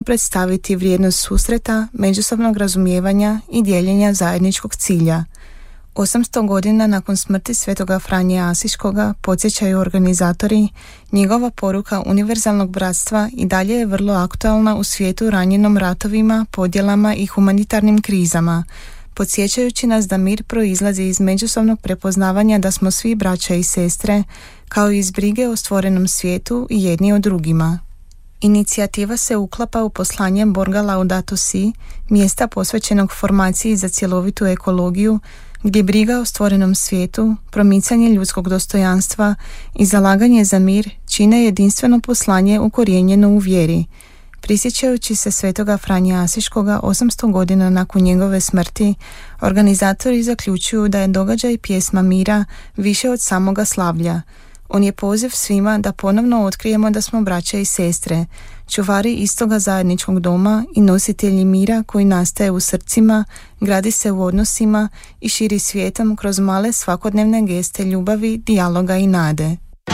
predstaviti vrijednost susreta, međusobnog razumijevanja i dijeljenja zajedničkog cilja. 800 godina nakon smrti svetoga Franje Asiškoga, podsjećaju organizatori, njegova poruka univerzalnog bratstva i dalje je vrlo aktualna u svijetu ranjenom ratovima, podjelama i humanitarnim krizama, podsjećajući nas da mir proizlazi iz međusobnog prepoznavanja da smo svi braća i sestre, kao i iz brige o stvorenom svijetu i jedni o drugima. Inicijativa se uklapa u poslanje Borga Laudato Si, mjesta posvećenog formaciji za cjelovitu ekologiju, gdje briga o stvorenom svijetu, promicanje ljudskog dostojanstva i zalaganje za mir čine jedinstveno poslanje ukorijenjeno u vjeri. Prisjećajući se svetoga Franje Asiškoga 800 godina nakon njegove smrti, organizatori zaključuju da je događaj pjesma mira više od samoga slavlja. On je poziv svima da ponovno otkrijemo da smo braća i sestre, čuvari istoga zajedničkog doma i nositelji mira koji nastaje u srcima, gradi se u odnosima i širi svijetom kroz male svakodnevne geste ljubavi, dijaloga i nade.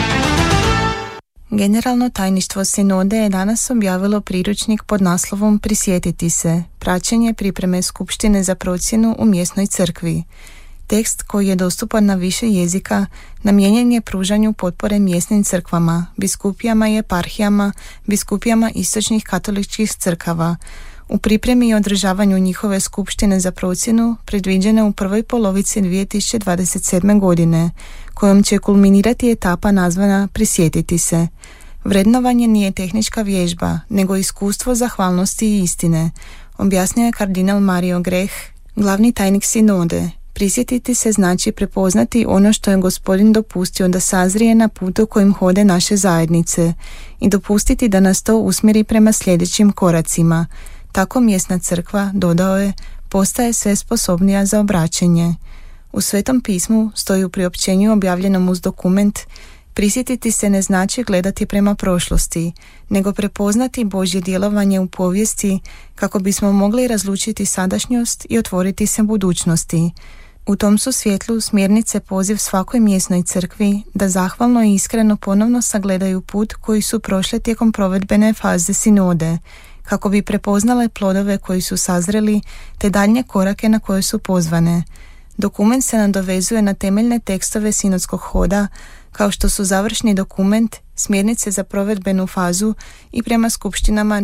Generalno tajništvo sinode je danas objavilo priručnik pod naslovom Prisjetiti se, praćenje pripreme skupštine za procjenu u mjesnoj crkvi. Tekst, koji je dostupan na više jezika, namijenjen je pružanju potpore mjesnim crkvama, biskupijama i eparhijama, biskupijama istočnih katoličkih crkava, u pripremi i održavanju njihove skupštine za procjenu predviđene u prvoj polovici 2027. godine, kojom će kulminirati etapa nazvana Prisjetiti se. Vrednovanje nije tehnička vježba, nego iskustvo zahvalnosti i istine, objasnio je kardinal Mario Greh, glavni tajnik sinode. Prisjetiti se znači prepoznati ono što je Gospodin dopustio da sazrije na putu kojim hode naše zajednice i dopustiti da nas to usmjeri prema sljedećim koracima. Tako mjesna crkva, dodao je, postaje sve sposobnija za obraćenje. U Svetom pismu stoji u priopćenju objavljenom uz dokument: prisjetiti se ne znači gledati prema prošlosti, nego prepoznati Božje djelovanje u povijesti kako bismo mogli razlučiti sadašnjost i otvoriti se budućnosti. U tom su svjetlu smjernice poziv svakoj mjesnoj crkvi da zahvalno i iskreno ponovno sagledaju put koji su prošle tijekom provedbene faze sinode, kako bi prepoznale plodove koji su sazreli te daljnje korake na koje su pozvane. Dokument se nadovezuje na temeljne tekstove sinodskog hoda, kao što su završni dokument, smjernice za provedbenu fazu i prema skupštinama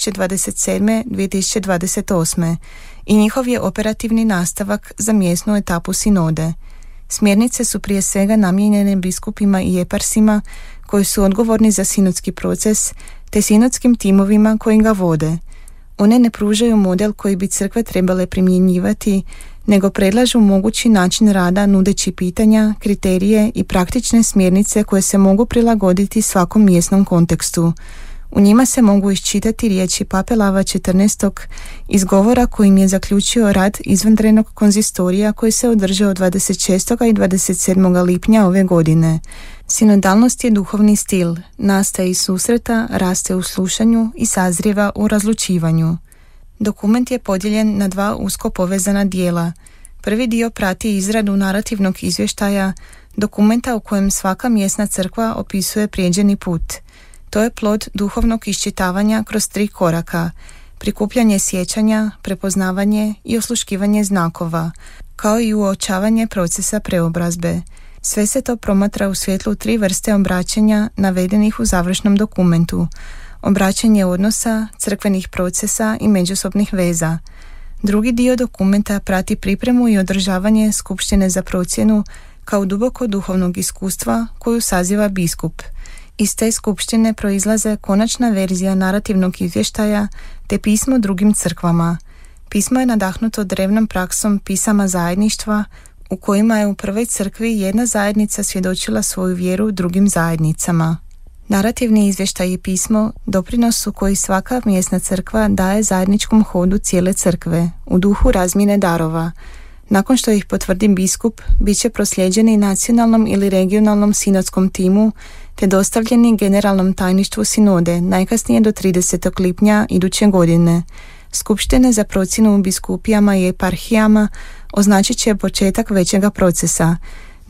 2027-2028. i njihov je operativni nastavak za mjesnu etapu sinode. Smjernice su prije svega namijenjene biskupima i eparsima koji su odgovorni za sinodski proces, te sinodskim timovima koji ga vode. One ne pružaju model koji bi crkve trebale primjenjivati, nego predlažu mogući način rada nudeći pitanja, kriterije i praktične smjernice koje se mogu prilagoditi svakom mjesnom kontekstu. U njima se mogu iščitati riječi Pape Lava XIV iz govora kojim je zaključio rad izvanrednog konzistorija koji se održao 26. i 27. lipnja ove godine. Sinodalnost je duhovni stil, nastaje iz susreta, raste u slušanju i sazrijeva u razlučivanju. Dokument je podijeljen na dva usko povezana dijela. Prvi dio prati izradu narativnog izvještaja, dokumenta u kojem svaka mjesna crkva opisuje prijeđeni put. To je plod duhovnog iščitavanja kroz 3 koraka: prikupljanje sjećanja, prepoznavanje i osluškivanje znakova, kao i uočavanje procesa preobrazbe. Sve se to promatra u svjetlu 3 vrste obraćanja navedenih u završnom dokumentu: obraćanje odnosa, crkvenih procesa i međusobnih veza. Drugi dio dokumenta prati pripremu i održavanje skupštine za procjenu kao duboko duhovnog iskustva koju saziva biskup. Iz te skupštine proizlaze konačna verzija narativnog izvještaja te pismo drugim crkvama. Pismo je nadahnuto drevnom praksom pisama zajedništva u kojima je u prvoj crkvi jedna zajednica svjedočila svoju vjeru drugim zajednicama. Narativni izvještaj i pismo doprinos su koji svaka mjesna crkva daje zajedničkom hodu cijele crkve u duhu razmjene darova. Nakon što ih potvrdi biskup, bit će proslijeđeni nacionalnom ili regionalnom sinodskom timu te dostavljeni generalnom tajništvu sinode najkasnije do 30. lipnja iduće godine. Skupštine za procjenu u biskupijama i eparhijama označit će početak većega procesa.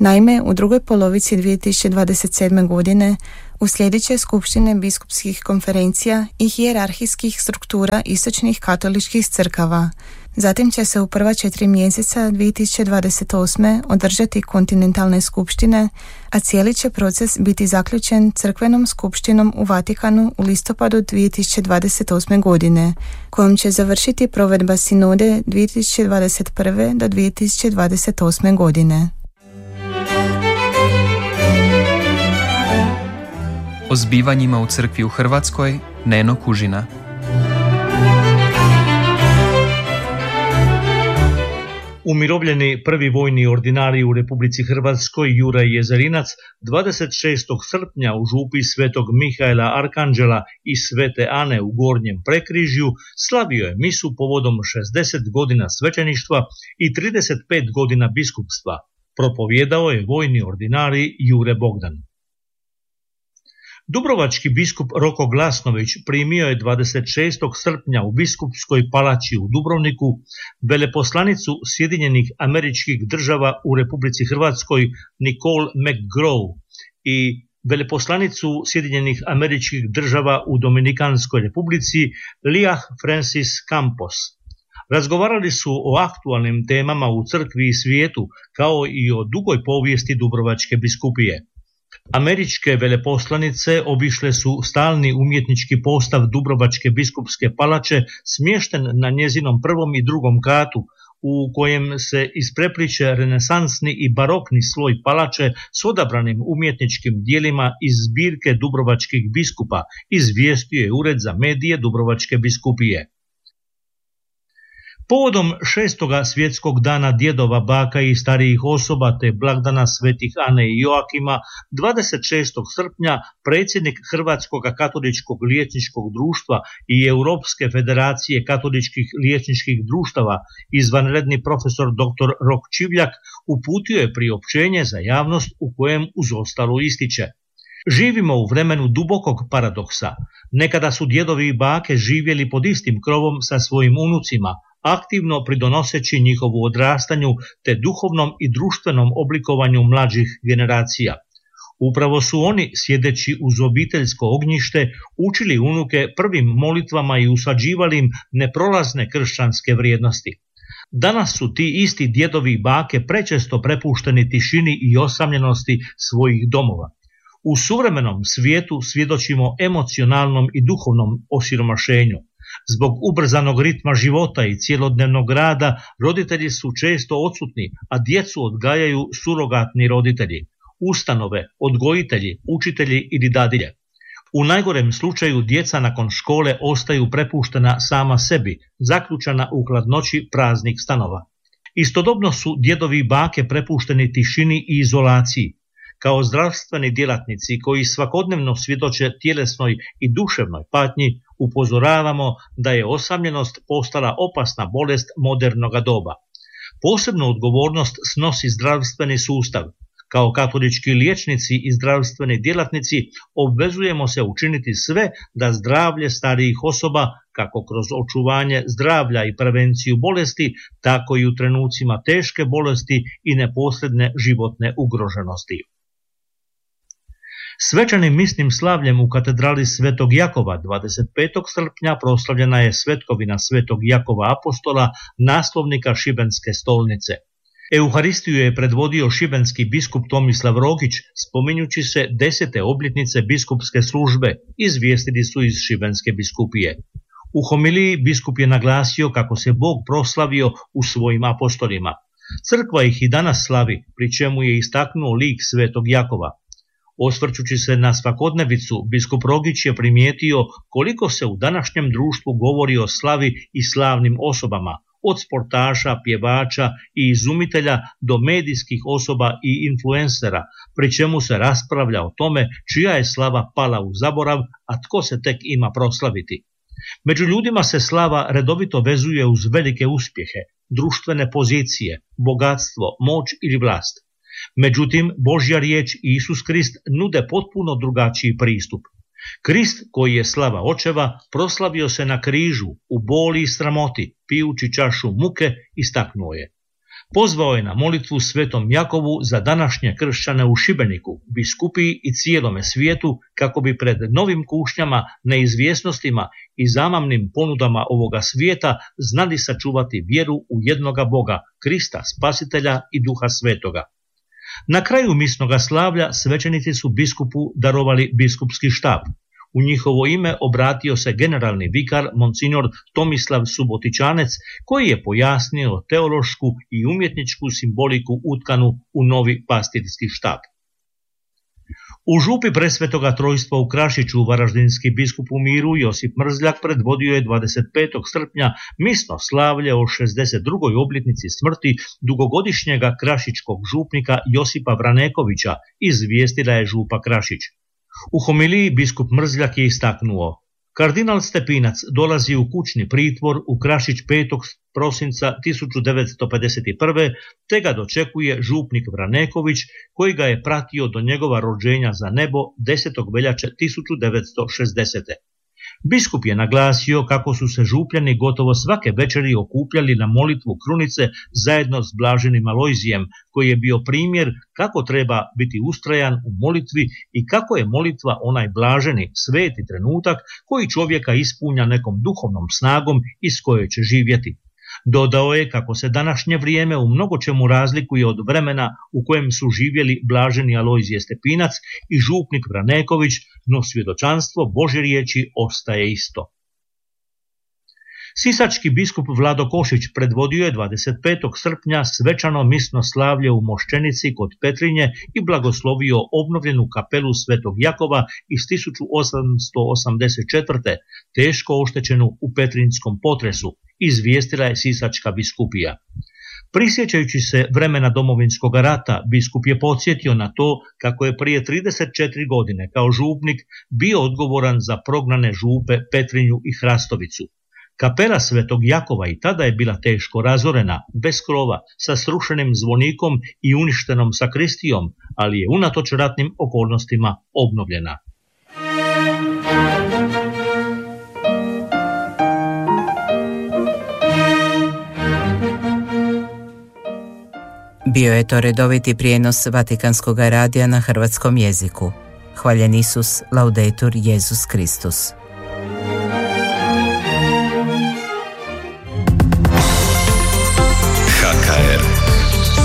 Naime, u drugoj polovici 2027. godine u sljedeće skupštine biskupskih konferencija i hijerarhijskih struktura istočnih katoličkih crkava. Zatim će se u prva 4 mjeseca 2028. održati kontinentalne skupštine, a cijeli će proces biti zaključen crkvenom skupštinom u Vatikanu u listopadu 2028. godine, kojom će završiti provedba sinode 2021. do 2028. godine. O zbivanjima u crkvi u Hrvatskoj, Neno Kužina. Umirovljeni prvi vojni ordinarij u Republici Hrvatskoj Juraj Jezerinac 26. srpnja u župi Svetog Mihaela Arkanđela i Svete Ane u Gornjem Prekrižju slavio je misu povodom 60 godina svećeništva i 35 godina biskupstva. Propovijedao je vojni ordinarij Jure Bogdan. Dubrovački biskup Roko Glasnović primio je 26. srpnja u biskupskoj palači u Dubrovniku veleposlanicu Sjedinjenih Američkih Država u Republici Hrvatskoj Nicole McGraw i veleposlanicu Sjedinjenih Američkih Država u Dominikanskoj Republici Liah Francis Campos. Razgovarali su o aktualnim temama u crkvi i svijetu, kao i o dugoj povijesti Dubrovačke biskupije. Američke veleposlanice obišle su stalni umjetnički postav Dubrovačke biskupske palače smješten na njezinom prvom i drugom katu, u kojem se isprepliče renesansni i barokni sloj palače s odabranim umjetničkim dijelima iz zbirke Dubrovačkih biskupa, izvijestio je Ured za medije Dubrovačke biskupije. Povodom 6. svjetskog dana djedova, baka i starijih osoba te blagdana svetih Ane i Joakima, 26. srpnja predsjednik Hrvatskog katoličkog liječničkog društva i Europske federacije katoličkih liječničkih društava, izvanredni profesor dr. Rok Čivljak, uputio je priopćenje za javnost u kojem uz ostalo ističe: živimo u vremenu dubokog paradoksa. Nekada su djedovi i bake živjeli pod istim krovom sa svojim unucima, aktivno pridonoseći njihovu odrastanju te duhovnom i društvenom oblikovanju mlađih generacija. Upravo su oni, sjedeći uz obiteljsko ognjište, učili unuke prvim molitvama i usađivali im neprolazne kršćanske vrijednosti. Danas su ti isti djedovi i bake prečesto prepušteni tišini i osamljenosti svojih domova. U suvremenom svijetu svjedočimo emocionalnom i duhovnom osiromašenju. Zbog ubrzanog ritma života i cjelodnevnog rada roditelji su često odsutni, a djecu odgajaju surogatni roditelji, ustanove, odgojitelji, učitelji ili dadilje. U najgorem slučaju djeca nakon škole ostaju prepuštena sama sebi, zaključana u hladnoći praznih stanova. Istodobno su djedovi i bake prepušteni tišini i izolaciji. Kao zdravstveni djelatnici koji svakodnevno svjedoče tjelesnoj i duševnoj patnji, upozoravamo da je osamljenost postala opasna bolest modernoga doba. Posebnu odgovornost snosi zdravstveni sustav. Kao katolički liječnici i zdravstveni djelatnici obvezujemo se učiniti sve da zdravlje starijih osoba, kako kroz očuvanje zdravlja i prevenciju bolesti, tako i u trenucima teške bolesti i neposredne životne ugroženosti. Svečanim misnim slavljem u katedrali Svetog Jakova 25. srpnja proslavljena je svetkovina Svetog Jakova Apostola, naslovnika Šibenske stolnice. Euharistiju je predvodio šibenski biskup Tomislav Rogić, spominjući se 10. obljetnice biskupske službe, izvijestili su iz Šibenske biskupije. U homiliji biskup je naglasio kako se Bog proslavio u svojim apostolima. Crkva ih i danas slavi, pri čemu je istaknuo lik Svetog Jakova. Osvrćući se na svakodnevicu, biskup Rogić je primijetio koliko se u današnjem društvu govori o slavi i slavnim osobama, od sportaša, pjevača i izumitelja do medijskih osoba i influencera, pri čemu se raspravlja o tome čija je slava pala u zaborav, a tko se tek ima proslaviti. Među ljudima se slava redovito vezuje uz velike uspjehe, društvene pozicije, bogatstvo, moć ili vlast. Međutim, Božja riječ i Isus Krist nude potpuno drugačiji pristup. Krist, koji je slava očeva, proslavio se na križu, u boli i sramoti, pijući čašu muke, istaknuo je: Pozvao je na molitvu svetom Jakovu za današnje kršćane u Šibeniku, biskupiji i cijelome svijetu, kako bi pred novim kušnjama, neizvjesnostima i zamamnim ponudama ovoga svijeta znali sačuvati vjeru u jednoga Boga, Krista, Spasitelja i Duha Svetoga. Na kraju misnoga slavlja svećenici su biskupu darovali biskupski štap. U njihovo ime obratio se generalni vikar monsignor Tomislav Subotičanec, koji je pojasnio teološku i umjetničku simboliku utkanu u novi pastirski štap. U župi Presvetoga Trojstva u Krašiću varaždinski biskup u miru Josip Mrzljak predvodio je 25. srpnja misno slavlje o 62. obljetnici smrti dugogodišnjega krašičkog župnika Josipa Vranekovića, izvijestila je župa Krašić. U homiliji biskup Mrzljak je istaknuo: kardinal Stepinac dolazi u kućni pritvor u Krašić 5. prosinca 1951. te ga dočekuje župnik Vraneković, koji ga je pratio do njegova rođenja za nebo 10. veljače 1960. Biskup je naglasio kako su se župljani gotovo svake večeri okupljali na molitvu krunice zajedno s blaženim Alojzijem, koji je bio primjer kako treba biti ustrajan u molitvi i kako je molitva onaj blaženi, sveti trenutak koji čovjeka ispunja nekom duhovnom snagom iz koje će živjeti. Dodao je kako se današnje vrijeme u mnogo čemu razlikuje od vremena u kojem su živjeli blaženi Alojzije Stepinac i župnik Vraneković, no svjedočanstvo Božje riječi ostaje isto. Sisački biskup Vlado Košić predvodio je 25. srpnja svečano misno slavlje u Moščenici kod Petrinje i blagoslovio obnovljenu kapelu Svetog Jakova iz 1884. teško oštećenu u Petrinjskom potresu, izvijestila je Sisačka biskupija. Prisjećajući se vremena Domovinskog rata, biskup je podsjetio na to kako je prije 34 godine kao župnik bio odgovoran za prognane župe Petrinju i Hrastovicu. Kapela Svetog Jakova i tada je bila teško razorena, bez krova, sa srušenim zvonikom i uništenom sakristijom, ali je unatoč ratnim okolnostima obnovljena. Bio je to redoviti prijenos Vatikanskog radija na hrvatskom jeziku. Hvaljen Isus, laudetur Jesus Kristus.